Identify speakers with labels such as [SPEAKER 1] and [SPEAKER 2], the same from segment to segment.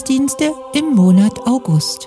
[SPEAKER 1] Dienste im Monat August.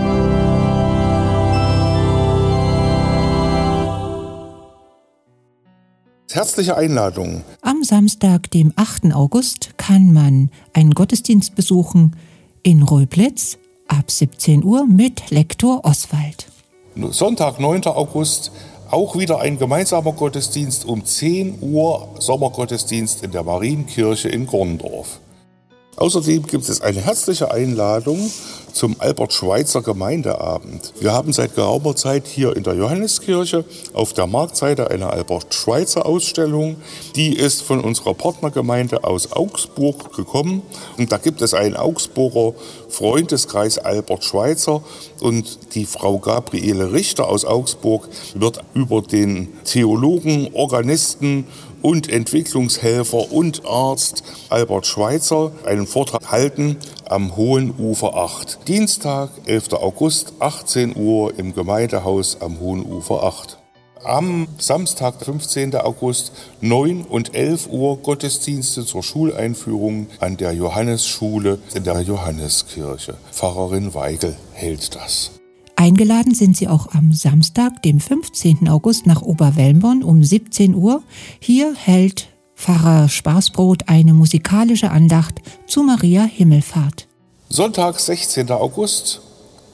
[SPEAKER 2] Herzliche Einladung.
[SPEAKER 1] Am Samstag, dem 8. August, kann man einen Gottesdienst besuchen in Röblitz ab 17 Uhr mit Lektor Oswald.
[SPEAKER 2] Sonntag, 9. August, auch wieder ein gemeinsamer Gottesdienst um 10 Uhr, Sommergottesdienst in der Marienkirche in Gorndorf. Außerdem gibt es eine herzliche Einladung zum Albert-Schweitzer Gemeindeabend. Wir haben seit geraumer Zeit hier in der Johanneskirche auf der Marktseite eine Albert-Schweitzer-Ausstellung. Die ist von unserer Partnergemeinde aus Augsburg gekommen. Und da gibt es einen Augsburger Freundeskreis Albert Schweitzer. Und die Frau Gabriele Richter aus Augsburg wird über den Theologen, Organisten und Entwicklungshelfer und Arzt Albert Schweitzer einen Vortrag halten am Hohen Ufer 8. Dienstag, 11. August, 18 Uhr im Gemeindehaus am Hohen Ufer 8. Am Samstag, 15. August, 9 und 11 Uhr Gottesdienste zur Schuleinführung an der Johannesschule in der Johanneskirche. Pfarrerin Weigel hält das.
[SPEAKER 1] Eingeladen sind Sie auch am Samstag, dem 15. August nach Oberwelmbonn um 17 Uhr. Hier hält Pfarrer Spaßbrot eine musikalische Andacht zu Maria Himmelfahrt.
[SPEAKER 2] Sonntag, 16. August,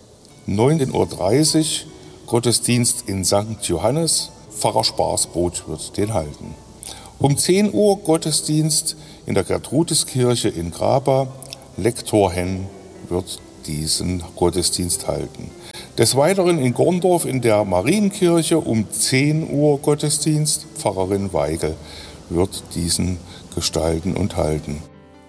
[SPEAKER 2] 19.30 Uhr, Gottesdienst in St. Johannes. Pfarrer Spaßbrot wird den halten. Um 10 Uhr Gottesdienst in der Gertrudeskirche in Graba. Lektor Henn wird diesen Gottesdienst halten. Des Weiteren in Gorndorf in der Marienkirche um 10 Uhr Gottesdienst. Pfarrerin Weigel wird diesen gestalten und halten.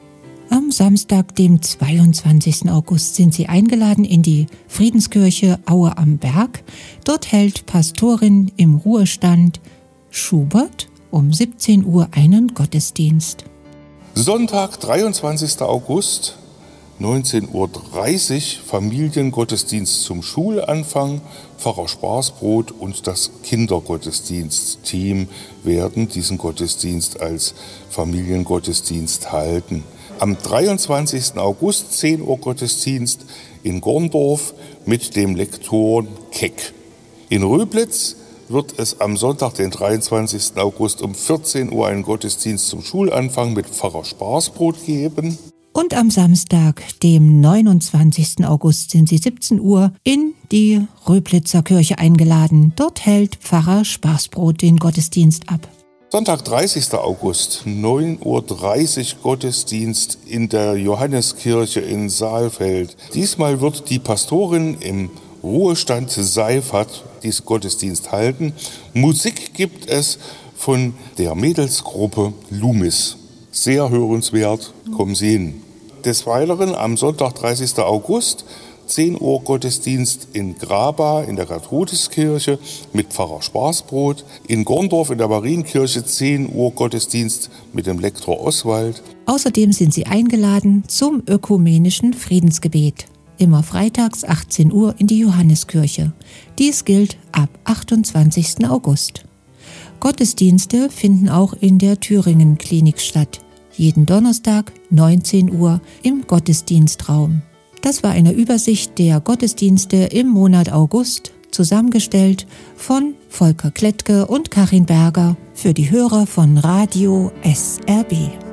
[SPEAKER 1] Am Samstag, dem 22. August, sind Sie eingeladen in die Friedenskirche Aue am Berg. Dort hält Pastorin im Ruhestand Schubert um 17 Uhr einen Gottesdienst.
[SPEAKER 2] Sonntag, 23. August, 19.30 Uhr, Familiengottesdienst zum Schulanfang. Pfarrer Spaßbrot und das Kindergottesdienstteam werden diesen Gottesdienst als Familiengottesdienst halten. Am 23. August, 10 Uhr Gottesdienst in Gorndorf mit dem Lektor Keck. In Röblitz wird es am Sonntag, den 23. August um 14 Uhr einen Gottesdienst zum Schulanfang mit Pfarrer Spaßbrot geben.
[SPEAKER 1] Und am Samstag, dem 29. August, sind Sie 17 Uhr in die Röblitzer Kirche eingeladen. Dort hält Pfarrer Spaßbrot den Gottesdienst ab.
[SPEAKER 2] Sonntag, 30. August, 9.30 Uhr Gottesdienst in der Johanneskirche in Saalfeld. Diesmal wird die Pastorin im Ruhestand Seifert diesen Gottesdienst halten. Musik gibt es von der Mädelsgruppe Lumis. Sehr hörenswert, kommen Sie hin. Des Weiteren am Sonntag, 30. August, 10 Uhr Gottesdienst in Graba in der Gertrudeskirche mit Pfarrer Spaßbrot. In Gorndorf in der Marienkirche 10 Uhr Gottesdienst mit dem Lektor Oswald.
[SPEAKER 1] Außerdem sind Sie eingeladen zum ökumenischen Friedensgebet. Immer freitags 18 Uhr in die Johanneskirche. Dies gilt ab 28. August. Gottesdienste finden auch in der Thüringen-Klinik statt. Jeden Donnerstag 19 Uhr im Gottesdienstraum. Das war eine Übersicht der Gottesdienste im Monat August, zusammengestellt von Volker Klettke und Karin Berger für die Hörer von Radio SRB.